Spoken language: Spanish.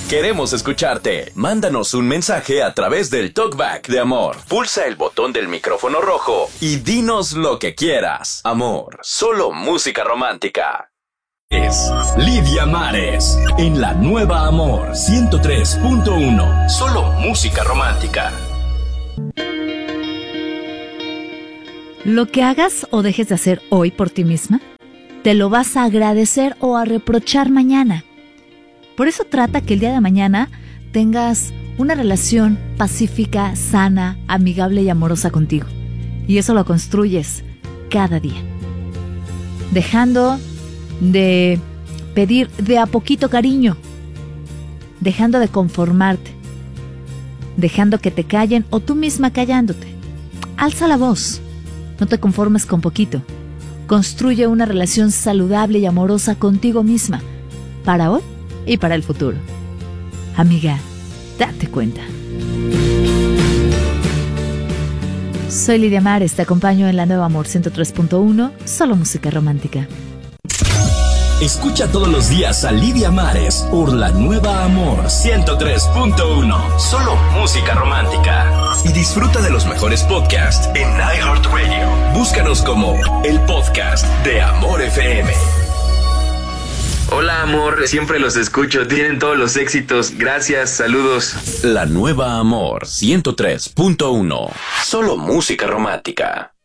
Queremos escucharte. Mándanos un mensaje a través del Talkback de Amor. Pulsa el botón del micrófono rojo y dinos lo que quieras. Amor, solo música romántica. Es Lidia Mares en la nueva Amor 103.1. Solo música romántica. Lo que hagas o dejes de hacer hoy por ti misma, te lo vas a agradecer o a reprochar mañana. Por eso trata que el día de mañana tengas una relación pacífica, sana, amigable y amorosa contigo. Y eso lo construyes cada día. Dejando de pedir de a poquito cariño, dejando de conformarte, dejando que te callen o tú misma callándote. Alza la voz, no te conformes con poquito. Construye una relación saludable y amorosa contigo misma, para hoy y para el futuro. Amiga, date cuenta. Soy Lidia Mares, te acompaño en la nueva Amor 103.1, solo música romántica. Escucha todos los días a Lidia Mares por la nueva Amor 103.1, solo música romántica. Y disfruta de los mejores podcasts en iHeartRadio. Búscanos como el podcast de Amor FM. Hola amor, siempre los escucho, tienen todos los éxitos, gracias, saludos. La nueva Amor 103.1, solo música romántica.